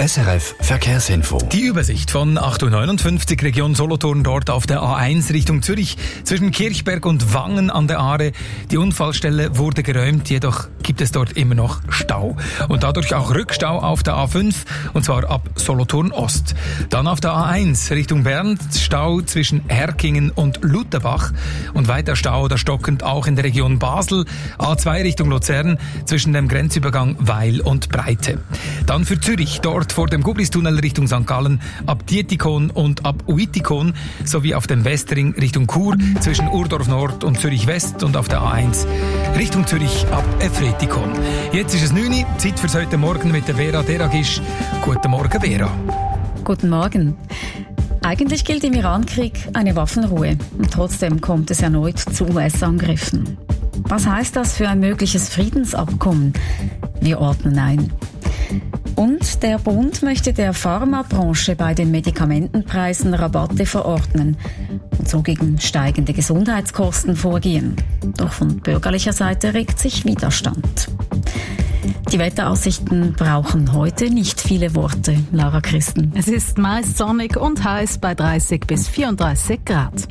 SRF Verkehrsinfo. Die Übersicht von 8.59 Uhr Region Solothurn, dort auf der A1 Richtung Zürich zwischen Kirchberg und Wangen an der Aare. Die Unfallstelle wurde geräumt, jedoch gibt es dort immer noch Stau. Und dadurch auch Rückstau auf der A5, und zwar ab Solothurn Ost. Dann auf der A1 Richtung Bern, Stau zwischen Herkingen und Lutherbach. Und weiter Stau oder stockend auch in der Region Basel. A2 Richtung Luzern zwischen dem Grenzübergang Weil und Breite. Dann für Zürich, dort vor dem Gubristunnel Richtung St. Gallen, ab Dietikon und ab Uitikon, sowie auf dem Westring Richtung Chur zwischen Urdorf Nord und Zürich West und auf der A1 Richtung Zürich ab Efretikon. Jetzt ist es 9 Uhr, Zeit fürs heute Morgen mit der Vera Deragisch. Guten Morgen, Vera. Guten Morgen. Eigentlich gilt im Irankrieg eine Waffenruhe und trotzdem kommt es erneut zu US-Angriffen. Was heißt das für ein mögliches Friedensabkommen? Wir ordnen ein. Und der Bund möchte der Pharmabranche bei den Medikamentenpreisen Rabatte verordnen und so gegen steigende Gesundheitskosten vorgehen. Doch von bürgerlicher Seite regt sich Widerstand. Die Wetteraussichten brauchen heute nicht viele Worte, Lara Christen. Es ist meist sonnig und heiß bei 30 bis 34 Grad.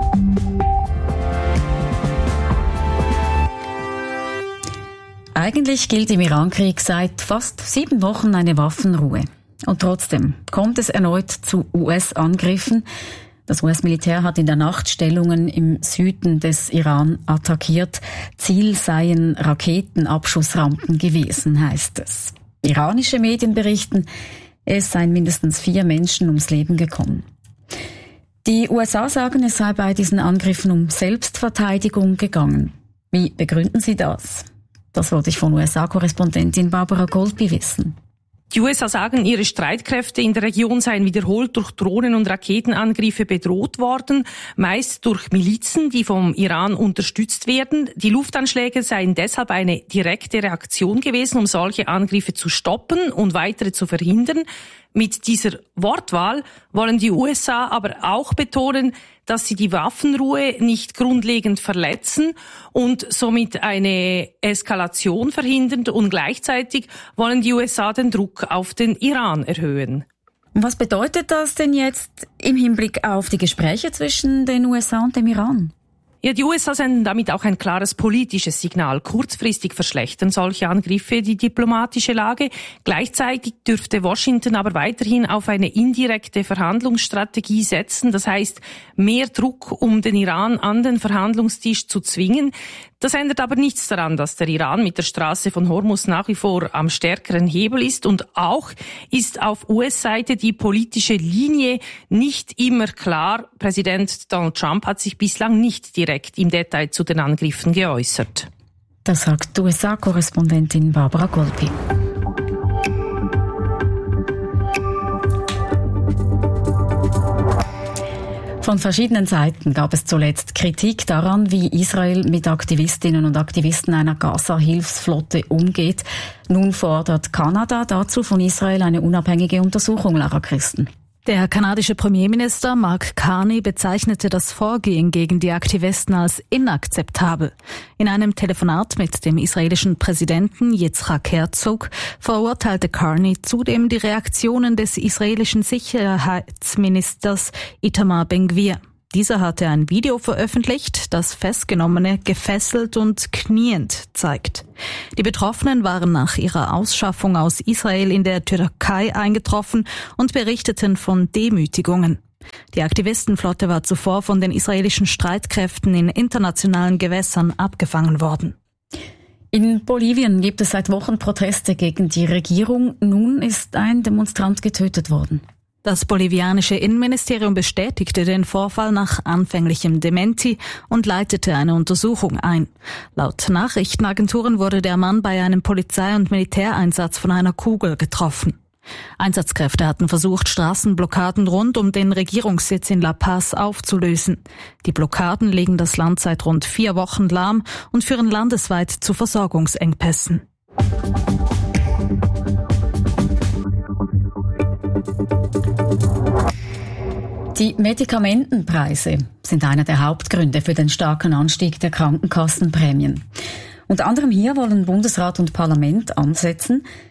Eigentlich gilt im Irankrieg seit fast 7 Wochen eine Waffenruhe. Und trotzdem kommt es erneut zu US-Angriffen. Das US-Militär hat in der Nacht Stellungen im Süden des Iran attackiert. Ziel seien Raketenabschussrampen gewesen, heißt es. Iranische Medien berichten, es seien mindestens 4 Menschen ums Leben gekommen. Die USA sagen, es sei bei diesen Angriffen um Selbstverteidigung gegangen. Wie begründen sie das? Das wollte ich von USA-Korrespondentin Barbara Golpi wissen. Die USA sagen, ihre Streitkräfte in der Region seien wiederholt durch Drohnen- und Raketenangriffe bedroht worden, meist durch Milizen, die vom Iran unterstützt werden. Die Luftanschläge seien deshalb eine direkte Reaktion gewesen, um solche Angriffe zu stoppen und weitere zu verhindern. Mit dieser Wortwahl wollen die USA aber auch betonen, dass sie die Waffenruhe nicht grundlegend verletzen und somit eine Eskalation verhindern, und gleichzeitig wollen die USA den Druck auf den Iran erhöhen. Was bedeutet das denn jetzt im Hinblick auf die Gespräche zwischen den USA und dem Iran? Ja, die USA senden damit auch ein klares politisches Signal. Kurzfristig verschlechtern solche Angriffe die diplomatische Lage. Gleichzeitig dürfte Washington aber weiterhin auf eine indirekte Verhandlungsstrategie setzen. Das heißt, mehr Druck, um den Iran an den Verhandlungstisch zu zwingen. Das ändert aber nichts daran, dass der Iran mit der Straße von Hormuz nach wie vor am stärkeren Hebel ist, und auch ist auf US-Seite die politische Linie nicht immer klar. Präsident Donald Trump hat sich bislang nicht direkt im Detail zu den Angriffen geäußert. Das sagt USA-Korrespondentin Barbara Golpi. Von verschiedenen Seiten gab es zuletzt Kritik daran, wie Israel mit Aktivistinnen und Aktivisten einer Gaza-Hilfsflotte umgeht. Nun fordert Kanada dazu von Israel eine unabhängige Untersuchung, Lara Christen. Der kanadische Premierminister Mark Carney bezeichnete das Vorgehen gegen die Aktivisten als inakzeptabel. In einem Telefonat mit dem israelischen Präsidenten Yitzhak Herzog verurteilte Carney zudem die Reaktionen des israelischen Sicherheitsministers Itamar Ben-Gvir. Dieser hatte ein Video veröffentlicht, das Festgenommene gefesselt und kniend zeigt. Die Betroffenen waren nach ihrer Ausschaffung aus Israel in der Türkei eingetroffen und berichteten von Demütigungen. Die Aktivistenflotte war zuvor von den israelischen Streitkräften in internationalen Gewässern abgefangen worden. In Bolivien gibt es seit Wochen Proteste gegen die Regierung. Nun ist ein Demonstrant getötet worden. Das bolivianische Innenministerium bestätigte den Vorfall nach anfänglichem Dementi und leitete eine Untersuchung ein. Laut Nachrichtenagenturen wurde der Mann bei einem Polizei- und Militäreinsatz von einer Kugel getroffen. Einsatzkräfte hatten versucht, Straßenblockaden rund um den Regierungssitz in La Paz aufzulösen. Die Blockaden legen das Land seit rund 4 Wochen lahm und führen landesweit zu Versorgungsengpässen. Die Medikamentenpreise sind einer der Hauptgründe für den starken Anstieg der Krankenkassenprämien. Unter anderem hier wollen Bundesrat und Parlament ansetzen.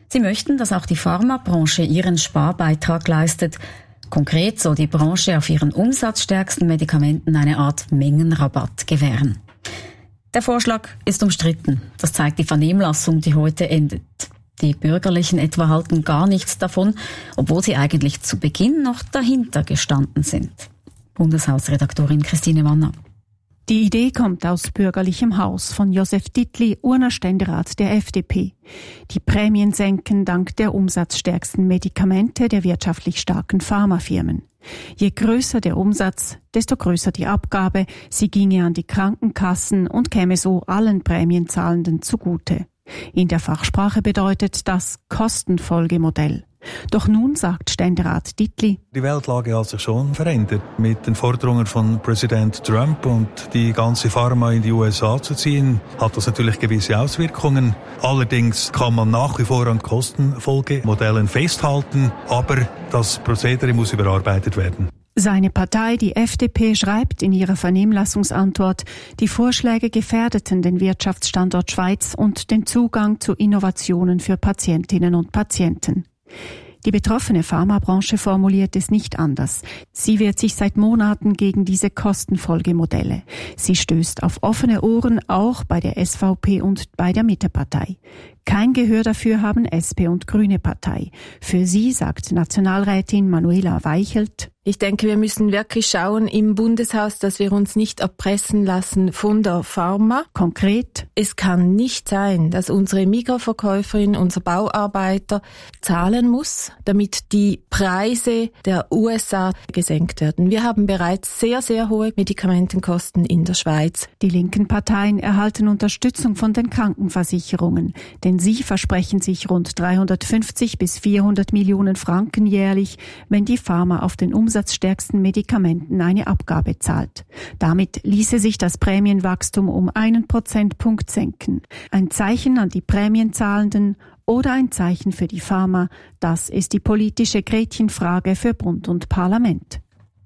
Sie möchten, dass auch die Pharmabranche ihren Sparbeitrag leistet. Konkret soll die Branche auf ihren umsatzstärksten Medikamenten eine Art Mengenrabatt gewähren. Der Vorschlag ist umstritten. Das zeigt die Vernehmlassung, die heute endet. Die Bürgerlichen etwa halten gar nichts davon, obwohl sie eigentlich zu Beginn noch dahinter gestanden sind. Bundeshausredaktorin Christine Wanner. Die Idee kommt aus bürgerlichem Haus von Josef Dittli, Urner Ständerat der FDP. Die Prämien senken dank der umsatzstärksten Medikamente der wirtschaftlich starken Pharmafirmen. Je größer der Umsatz, desto größer die Abgabe. Sie ginge an die Krankenkassen und käme so allen Prämienzahlenden zugute. In der Fachsprache bedeutet das Kostenfolgemodell. Doch nun sagt Ständerat Dittli: Die Weltlage hat sich schon verändert. Mit den Forderungen von Präsident Trump und die ganze Pharma in die USA zu ziehen, hat das natürlich gewisse Auswirkungen. Allerdings kann man nach wie vor an Kostenfolgemodellen festhalten, aber das Prozedere muss überarbeitet werden. Seine Partei, die FDP, schreibt in ihrer Vernehmlassungsantwort, die Vorschläge gefährdeten den Wirtschaftsstandort Schweiz und den Zugang zu Innovationen für Patientinnen und Patienten. Die betroffene Pharmabranche formuliert es nicht anders. Sie wehrt sich seit Monaten gegen diese Kostenfolgemodelle. Sie stößt auf offene Ohren, auch bei der SVP und bei der Mittepartei. Kein Gehör dafür haben SP und Grüne Partei. Für sie sagt Nationalrätin Manuela Weichelt: Ich denke, wir müssen wirklich schauen im Bundeshaus, dass wir uns nicht erpressen lassen von der Pharma. Konkret: Es kann nicht sein, dass unsere Mikroverkäuferin, unser Bauarbeiter zahlen muss, damit die Preise der USA gesenkt werden. Wir haben bereits sehr, sehr hohe Medikamentenkosten in der Schweiz. Die linken Parteien erhalten Unterstützung von den Krankenversicherungen, denn sie versprechen sich rund 350 bis 400 Millionen Franken jährlich, wenn die Pharma auf den umsatzstärksten Medikamenten eine Abgabe zahlt. Damit ließe sich das Prämienwachstum um 1 Prozentpunkt senken. Ein Zeichen an die Prämienzahlenden oder ein Zeichen für die Pharma, das ist die politische Gretchenfrage für Bund und Parlament.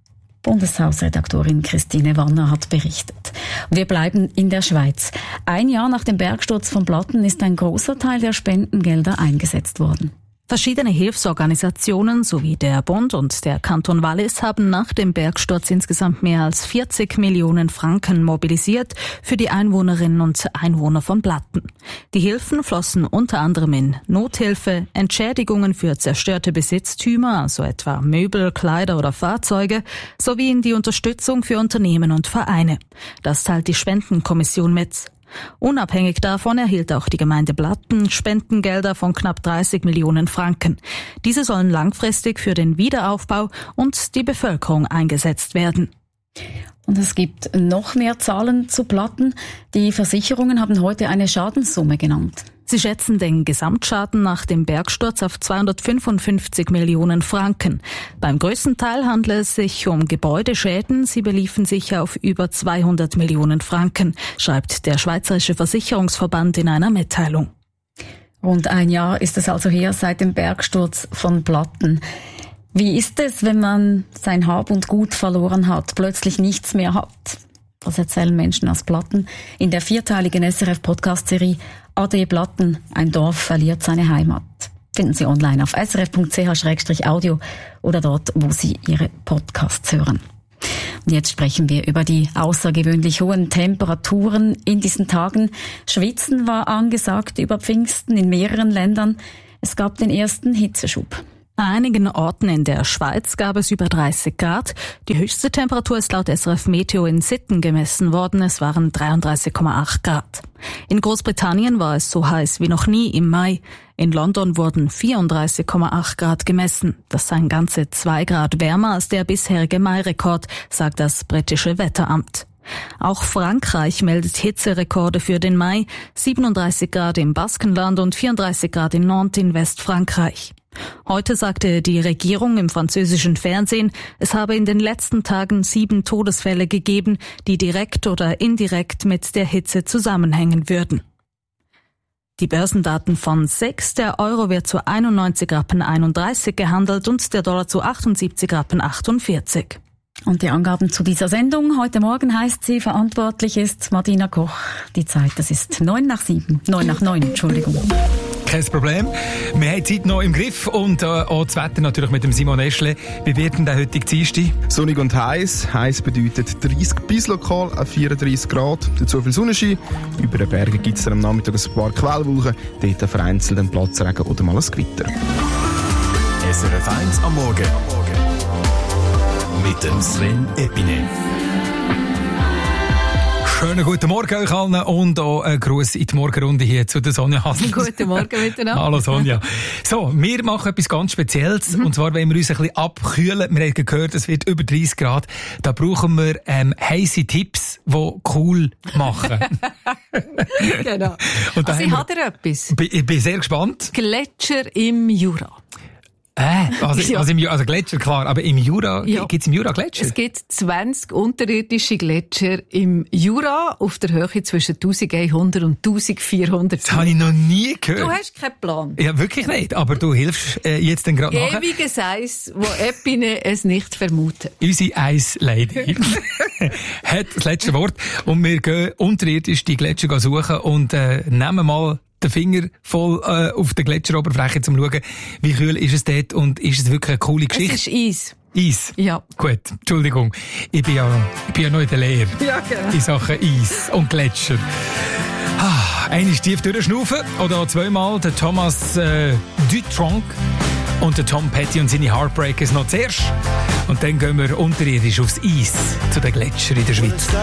Bundeshausredaktorin Christine Wanner hat berichtet. Wir bleiben in der Schweiz. Ein Jahr nach dem Bergsturz von Platten ist ein großer Teil der Spendengelder eingesetzt worden. Verschiedene Hilfsorganisationen sowie der Bund und der Kanton Wallis haben nach dem Bergsturz insgesamt mehr als 40 Millionen Franken mobilisiert für die Einwohnerinnen und Einwohner von Platten. Die Hilfen flossen unter anderem in Nothilfe, Entschädigungen für zerstörte Besitztümer, also etwa Möbel, Kleider oder Fahrzeuge, sowie in die Unterstützung für Unternehmen und Vereine. Das teilt die Spendenkommission mit. Unabhängig davon erhielt auch die Gemeinde Platten Spendengelder von knapp 30 Millionen Franken. Diese sollen langfristig für den Wiederaufbau und die Bevölkerung eingesetzt werden. Und es gibt noch mehr Zahlen zu Platten. Die Versicherungen haben heute eine Schadenssumme genannt. Sie schätzen den Gesamtschaden nach dem Bergsturz auf 255 Millionen Franken. Beim größten Teil handelt es sich um Gebäudeschäden. Sie beliefen sich auf über 200 Millionen Franken, schreibt der Schweizerische Versicherungsverband in einer Mitteilung. Rund ein Jahr ist es also her seit dem Bergsturz von Platten. Wie ist es, wenn man sein Hab und Gut verloren hat, plötzlich nichts mehr hat? Das erzählen Menschen aus Platten in der 4-teiligen SRF-Podcast-Serie Ade Platten, ein Dorf verliert seine Heimat. Finden Sie online auf srf.ch/audio oder dort, wo Sie Ihre Podcasts hören. Und jetzt sprechen wir über die außergewöhnlich hohen Temperaturen in diesen Tagen. Schwitzen war angesagt über Pfingsten in mehreren Ländern. Es gab den ersten Hitzeschub. An einigen Orten in der Schweiz gab es über 30 Grad. Die höchste Temperatur ist laut SRF Meteo in Sitten gemessen worden. Es waren 33,8 Grad. In Großbritannien war es so heiß wie noch nie im Mai. In London wurden 34,8 Grad gemessen. Das seien ganze 2 Grad wärmer als der bisherige Mai-Rekord, sagt das britische Wetteramt. Auch Frankreich meldet Hitzerekorde für den Mai. 37 Grad im Baskenland und 34 Grad in Nantes in Westfrankreich. Heute sagte die Regierung im französischen Fernsehen, es habe in den letzten Tagen 7 Todesfälle gegeben, die direkt oder indirekt mit der Hitze zusammenhängen würden. Die Börsendaten von SEX, der Euro wird zu 91,31 Rappen gehandelt und der Dollar zu 78,48 Rappen. Und die Angaben zu dieser Sendung heute Morgen heißt sie, verantwortlich ist Martina Koch. Die Zeit, das ist 9 nach 9, Entschuldigung. Kein Problem. Wir haben die Zeit noch im Griff und auch das Wetter natürlich mit dem Simon Eschle. Wie wird denn der heutige Dienstag? Sonnig und heiß. Heiß bedeutet 30 bis lokal 34 Grad. Dazu viel Sonnenschein. Über den Bergen gibt es dann am Nachmittag ein paar Quellwolken. Dort vereinzelt ein Platzregen oder mal ein Gewitter. SRF 1 am Morgen. Mit dem Sven Epine. Schönen guten Morgen euch allen und auch einen Gruß in die Morgenrunde hier zu der Sonja Hasel. Guten Morgen miteinander. Hallo Sonja. So, wir machen etwas ganz Spezielles. Und zwar wollen wir uns ein bisschen abkühlen. Wir haben gehört, es wird über 30 Grad. Da brauchen wir heisse Tipps, die cool machen. Genau. Und also ich habe etwas. Ich bin sehr gespannt. Gletscher im Jura. Also Gletscher, klar, aber im Jura, gibt es im Jura Gletscher? Es gibt 20 unterirdische Gletscher im Jura auf der Höhe zwischen 1100 und 1400. Das habe ich noch nie gehört. Du hast keinen Plan. Ja, wirklich nicht, aber du hilfst jetzt dann gerade nachher. Ewiges Eis, wo Epine es nicht vermutet. Unsere Eislady hat das letzte Wort und wir gehen unterirdisch die Gletscher suchen und nehmen mal den Finger voll auf der Gletscheroberfläche, um zu schauen, wie kühl ist es dort und ist es wirklich eine coole Geschichte? Es ist Eis. Eis? Ja. Gut, Entschuldigung. Ich bin ja noch in der Lehre. Ja, genau. In Sachen Eis und Gletscher. Einmal tief durchschnaufen oder zweimal der Thomas Dutronc und der Tom Petty und seine Heartbreakers noch zuerst. Und dann gehen wir unterirdisch aufs Eis zu den Gletschern in der Schweiz.